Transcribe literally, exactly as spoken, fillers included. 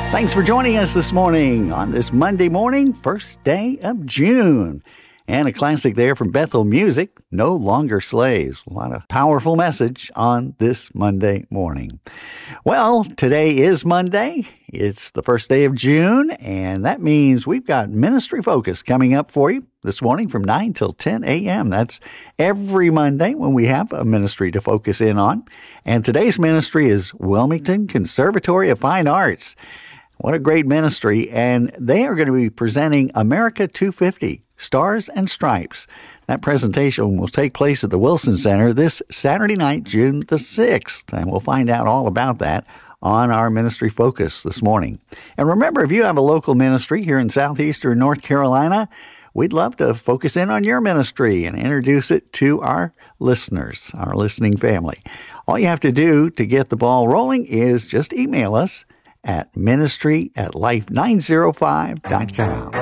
Thanks for joining us this morning on this Monday morning, first day of June. And a classic there from Bethel Music, No Longer Slaves. A lot of powerful message on this Monday morning. Well, today is Monday. It's the first day of June, and that means we've got Ministry Focus coming up for you this morning from nine till ten a.m. That's every Monday when we have a ministry to focus in on. And today's ministry is Wilmington Conservatory of Fine Arts. What a great ministry, and they are going to be presenting America two fifty, Stars and Stripes. That presentation will take place at the Wilson Center this Saturday night, June the sixth, and we'll find out all about that on our Ministry Focus this morning. And remember, if you have a local ministry here in southeastern North Carolina, we'd love to focus in on your ministry and introduce it to our listeners, our listening family. All you have to do to get the ball rolling is just email us at ministry at life nine oh five dot com.